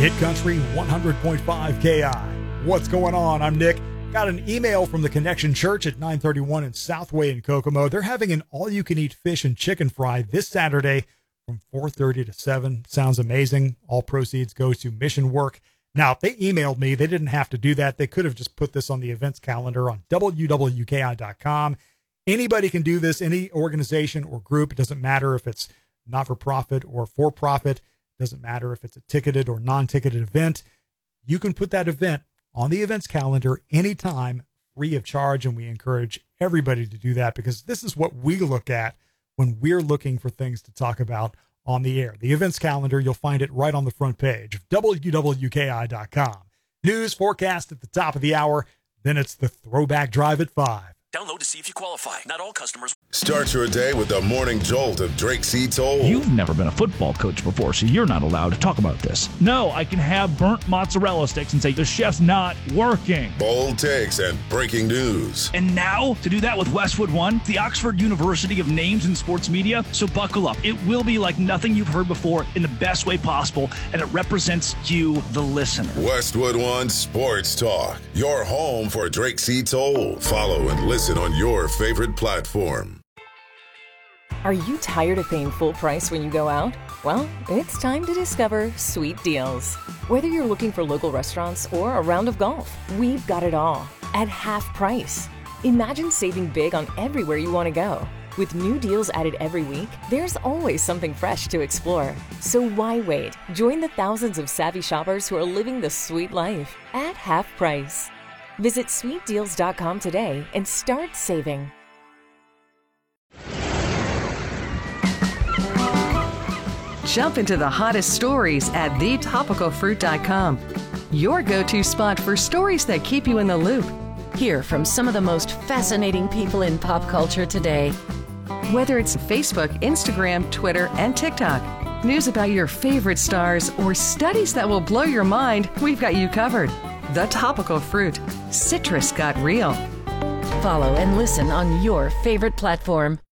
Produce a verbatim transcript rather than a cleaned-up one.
Hit Country one hundred point five K I. What's going on? I'm Nick. Got an email from the Connection Church at nine thirty-one in Southway in Kokomo. They're having an all-you-can-eat fish and chicken fry this Saturday from four thirty to seven. Sounds amazing. All proceeds go to mission work. Now, if they emailed me, they didn't have to do that. They could have just put this on the events calendar on W W K I dot com. Anybody can do this, any organization or group. It doesn't matter if it's not-for-profit or for-profit. It doesn't matter if it's a ticketed or non-ticketed event. You can put that event on the events calendar anytime, free of charge, and we encourage everybody to do that because this is what we look at when we're looking for things to talk about on the air. The events calendar, you'll find it right on the front page of W W K I dot com. News forecast at the top of the hour, then it's the Throwback Drive at five. Download to see if you qualify. Not all customers. Start your day with the morning jolt of Drake C. Toll. You've never been a football coach before, so you're not allowed to talk about this. No, I can have burnt mozzarella sticks and say the chef's not working. Bold takes and breaking news. And now, to do that with Westwood One, the Oxford University of Names in Sports Media. So buckle up. It will be like nothing you've heard before in the best way possible, and it represents you, the listener. Westwood One Sports Talk, your home for Drake C. Toll. Follow and listen on your favorite platform. Are you tired of paying full price when you go out? Well, it's time to discover Sweet Deals. Whether you're looking for local restaurants or a round of golf, we've got it all at half price. Imagine saving big on everywhere you want to go. With new deals added every week, there's always something fresh to explore. So why wait? Join the thousands of savvy shoppers who are living the sweet life at half price. Visit sweet deals dot com today and start saving. Jump into the hottest stories at the topical fruit dot com. Your go-to spot for stories that keep you in the loop. Hear from some of the most fascinating people in pop culture today. Whether it's Facebook, Instagram, Twitter, and TikTok, news about your favorite stars, or studies that will blow your mind, we've got you covered. The Topical Fruit. Citrus got real. Follow and listen on your favorite platform.